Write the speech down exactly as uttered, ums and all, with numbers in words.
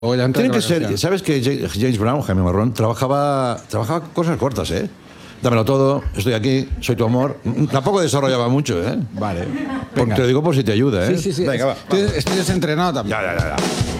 O ya entra Tienen que la ser... canción. ¿Sabes que James Brown, Jaime Marrón, trabajaba, trabajaba cosas cortas, ¿eh? Dámelo todo, estoy aquí, soy tu amor. Tampoco desarrollaba mucho, ¿eh? Vale. Porque Venga. te lo digo por si te ayuda, ¿eh? Sí, sí, sí. Venga, va. Estoy, estoy desentrenado también. Ya, ya, ya, ya.